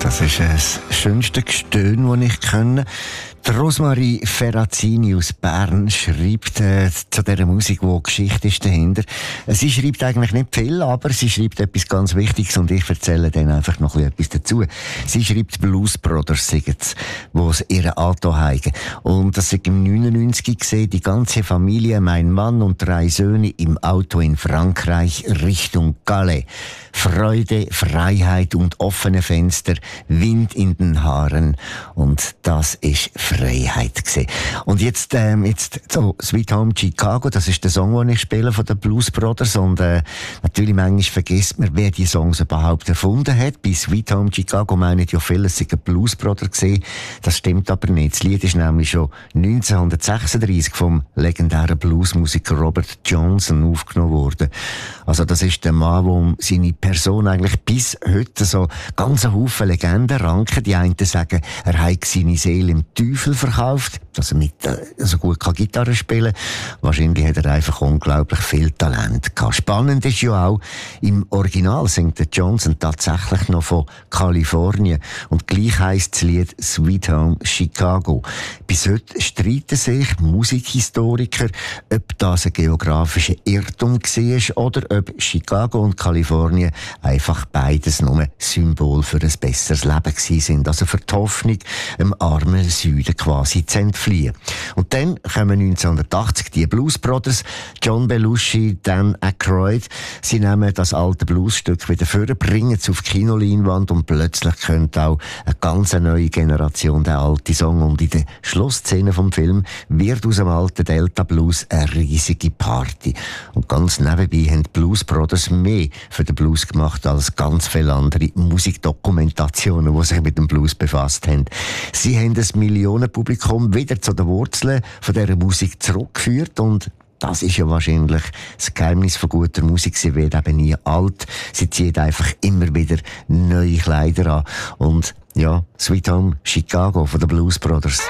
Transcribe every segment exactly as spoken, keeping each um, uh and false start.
Das ist das schönste Gestöhn, das ich kenne. Die Rosmarie Ferrazzini aus Bern schreibt äh, zu dieser Musik, wo Geschichte ist dahinter. Sie schreibt eigentlich nicht viel, aber sie schreibt etwas ganz Wichtiges und ich erzähle dann einfach noch etwas dazu. Sie schreibt Blues Brothers, sagen sie, wo es ihren Auto heigen. Und das ist im neunundneunzig gesehen, die ganze Familie, mein Mann und drei Söhne im Auto in Frankreich Richtung Calais. Freude, Freiheit und offene Fenster, Wind in den Haaren. Und das ist Freiheit gewesen. Und jetzt, ähm, jetzt so Sweet Home Chicago, das ist der Song, den ich spiele von den Blues Brothers. Und äh, natürlich manchmal vergisst man, wer die Songs überhaupt erfunden hat. Bei Sweet Home Chicago meinen ja viele, es seien Blues Brothers gewesen. Das stimmt aber nicht. Das Lied ist nämlich schon neunzehnhundertsechsunddreissig vom legendären Bluesmusiker Robert Johnson aufgenommen worden. Also das ist der Mann, der seine Person eigentlich bis heute so ganz einen Haufen Legenden ranken. Die einen sagen, er hat seine Seele im Teufel verkauft, dass er mit äh, so gut kann Gitarre spielen kann. Wahrscheinlich hat er einfach unglaublich viel Talent gehabt. Spannend ist ja auch, im Original singt der Johnson tatsächlich noch von Kalifornien. Und gleich heisst das Lied Sweet Home Chicago. Bis heute streiten sich Musikhistoriker, ob das ein geografischer Irrtum war oder ob Chicago und Kalifornien einfach beides nur Symbol für ein besseres Leben gewesen sind. Also für die Hoffnung, im armen Süden quasi zu entfliehen. Und dann kommen neunzehnhundertachtzig die Blues Brothers, John Belushi, Dan Aykroyd. Sie nehmen das alte Bluesstück wieder vor, bringen es auf die Kinoleinwand und plötzlich könnte auch eine ganz neue Generation den alten Song. Und in der Schlussszene vom Film wird aus dem alten Delta Blues eine riesige Party. Und ganz nebenbei haben die Blues Brothers mehr für den Blues gemacht als ganz viele andere Musikdokumentationen, die sich mit dem Blues befasst haben. Sie haben das Millionenpublikum wieder zu den Wurzeln von dieser Musik zurückgeführt und das ist ja wahrscheinlich das Geheimnis von guter Musik. Sie wird eben nie alt. Sie zieht einfach immer wieder neue Kleider an. Und ja, Sweet Home Chicago von den Blues Brothers.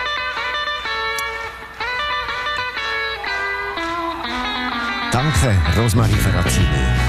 Danke, Rosmarie Ferrazzini.